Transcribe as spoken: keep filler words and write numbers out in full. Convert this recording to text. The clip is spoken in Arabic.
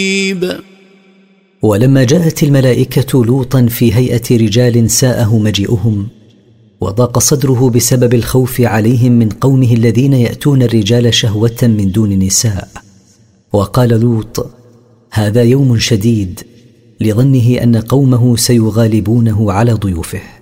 ولما جاءت الملائكة لوطا في هيئة رجال ساءه مجيئهم، وضاق صدره بسبب الخوف عليهم من قومه الذين يأتون الرجال شهوة من دون نساء. وقال لوط: هذا يوم شديد، لظنه أن قومه سيغالبونه على ضيوفه.